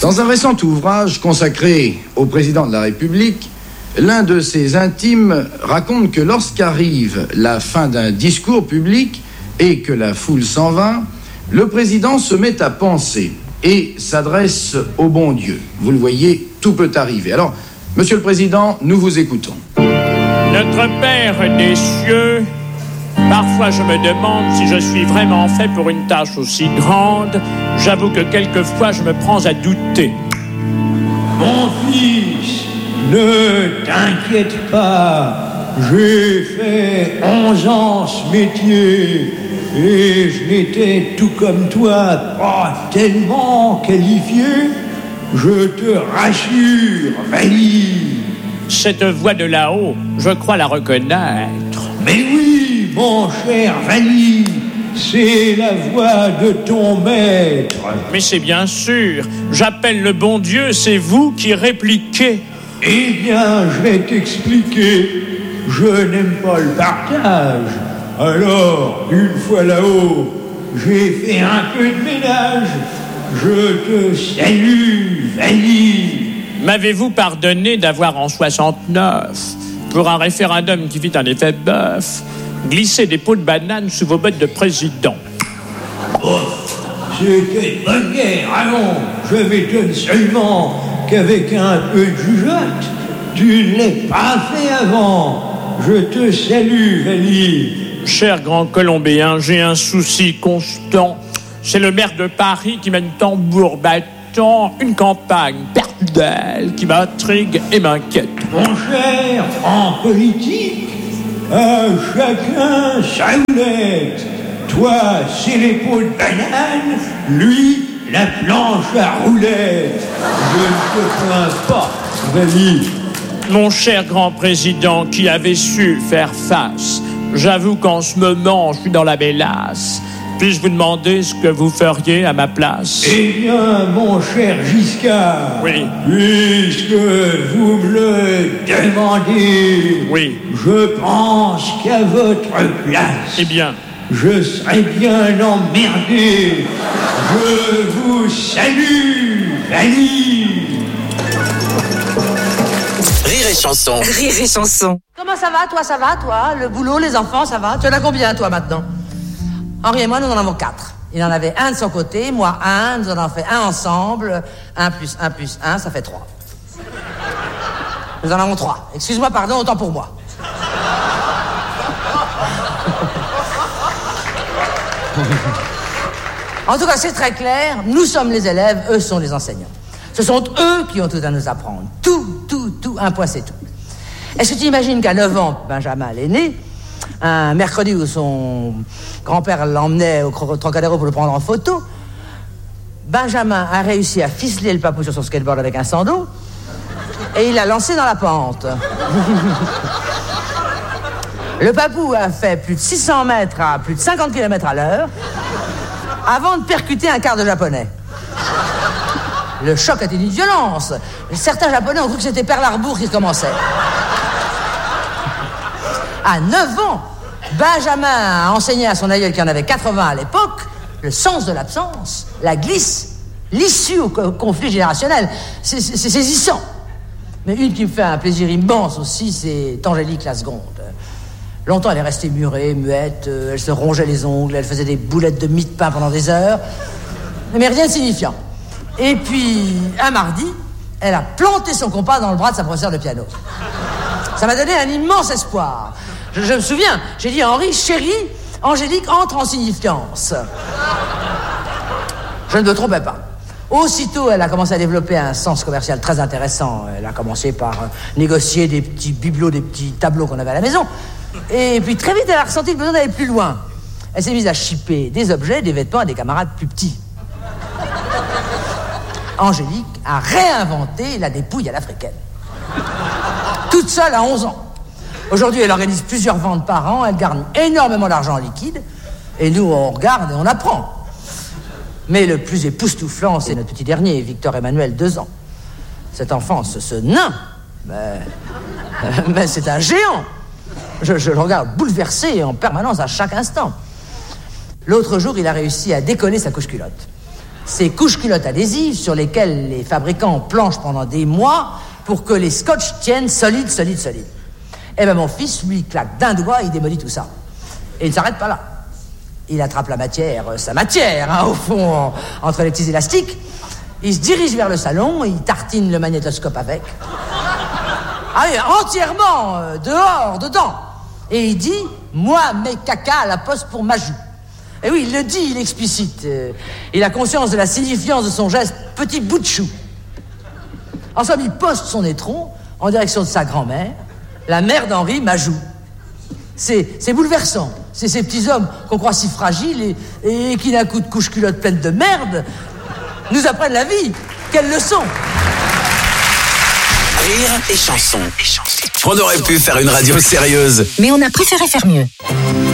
Dans un récent ouvrage consacré au président de la République, l'un de ses intimes raconte que lorsqu'arrive la fin d'un discours public et que la foule s'en va, le président se met à penser et s'adresse au bon Dieu. Vous le voyez, tout peut arriver. Alors, Monsieur le Président, nous vous écoutons. Notre Père des cieux, parfois je me demande si je suis vraiment fait pour une tâche aussi grande. J'avoue que quelquefois je me prends à douter. Mon fils, ne t'inquiète pas, j'ai fait 11 ans ce métier et je n'étais tout comme toi pas tellement qualifié. Je te rassure, Vali. Cette voix de là-haut, je crois la reconnaître. Mais oui, mon cher Vali, c'est la voix de ton maître. Mais c'est bien sûr, j'appelle le bon Dieu, c'est vous qui répliquez. Eh bien, je vais t'expliquer. Je n'aime pas le partage. Alors, une fois là-haut, j'ai fait un peu de ménage. Je te salue, Vali. M'avez-vous pardonné d'avoir en 69, pour un référendum qui fit un effet bœuf, glissé des pots de banane sous vos bottes de président? Oh, c'était une bonne guerre, allons. Je m'étonne seulement qu'avec un peu de jugeote, tu ne l'aies pas fait avant. Je te salue, Vali. Cher grand Colombien, j'ai un souci constant. C'est le maire de Paris qui mène tambour battant une campagne personnelle qui m'intrigue et m'inquiète. Mon cher, en politique, à chacun sa roulette. Toi, c'est les pots de banane, lui, la planche à roulettes. Je ne te plains pas, Vali. Mon cher grand président qui avait su faire face, j'avoue qu'en ce moment, je suis dans la mélasse. Puis-je vous demander ce que vous feriez à ma place? Eh bien, mon cher Giscard, oui. Puisque vous me le demandez, oui. Je pense qu'à votre place, eh bien, je serais bien emmerdé. Je vous salue, Vali. Rire et chanson. Rire et chanson. Comment ça va, toi? Le boulot, les enfants, ça va? Tu en as combien, toi, maintenant? Henri et moi, nous en avons 4. Il en avait un de son côté, moi un, nous en avons fait un ensemble. 1 plus 1 plus 1, ça fait 3. Nous en avons 3. Excuse-moi, pardon, autant pour moi. En tout cas, c'est très clair, nous sommes les élèves, eux sont les enseignants. Ce sont eux qui ont tout à nous apprendre. Tout, un point c'est tout. Est-ce que tu imagines qu'à 9 ans, Benjamin l'aîné, un mercredi où son grand-père l'emmenait au Trocadéro pour le prendre en photo, Benjamin a réussi à ficeler le papou sur son skateboard avec un sando et il l'a lancé dans la pente. Le papou a fait plus de 600 mètres à plus de 50 km à l'heure avant de percuter un quart de japonais. Le choc a été d'une violence. Certains japonais ont cru que c'était Pearl Harbor qui commençait. À 9 ans, Benjamin a enseigné à son aïeul qui en avait 80 à l'époque le sens de l'absence, la glisse, l'issue au conflit générationnel. C'est saisissant. Mais une qui me fait un plaisir immense aussi, c'est Angélique la seconde. Longtemps, elle est restée murée, muette, elle se rongeait les ongles, elle faisait des boulettes de mie de pain pendant des heures, mais rien de signifiant. Et puis, un mardi, elle a planté son compas dans le bras de sa professeure de piano. Ça m'a donné un immense espoir. Je me souviens, j'ai dit à Henri, chérie, Angélique entre en signifiance. Je ne me trompais pas. Aussitôt, elle a commencé à développer un sens commercial très intéressant. Elle a commencé par négocier des petits bibelots, des petits tableaux qu'on avait à la maison. Et puis très vite, elle a ressenti le besoin d'aller plus loin. Elle s'est mise à shipper des objets, des vêtements à des camarades plus petits. Angélique a réinventé la dépouille à l'africaine. Toute seule à 11 ans. Aujourd'hui, elle organise plusieurs ventes par an, elle garde énormément d'argent en liquide, et nous, on regarde et on apprend. Mais le plus époustouflant, c'est notre petit dernier, Victor Emmanuel, 2 ans. Cet enfant, ce nain, mais c'est un géant. Je le regarde bouleversé en permanence à chaque instant. L'autre jour, il a réussi à décoller sa couche-culotte. ces couches-culottes adhésives sur lesquelles les fabricants planchent pendant des mois pour que les scotch tiennent solide. Eh ben mon fils, lui, claque d'un doigt, il démolit tout ça. Et il ne s'arrête pas là. Il attrape la matière, sa matière, au fond, entre les petits élastiques. Il se dirige vers le salon, il tartine le magnétoscope avec. Ah oui, entièrement, dehors, dedans. Et il dit, moi, mes caca à la poste pour Majou. Et oui, il le dit, il explicite. Il a conscience de la signifiance de son geste, petit bout de chou. En somme, il poste son étron en direction de sa grand-mère, la mère d'Henri, Majou. C'est bouleversant. C'est ces petits hommes qu'on croit si fragiles et qui, d'un coup de couche-culotte pleine de merde, nous apprennent la vie. Quelle leçon! Rire et chanson. On aurait pu faire une radio sérieuse. Mais on a préféré faire mieux.